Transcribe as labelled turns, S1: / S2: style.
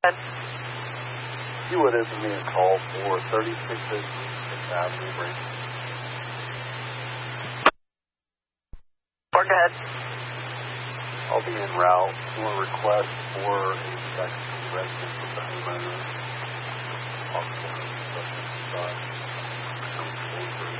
S1: You would answer me a call for 36 Avenue, Branch.
S2: Go ahead.
S1: I'll be en route to a request for a inspection from the residence of the homeowner. Possible inspection.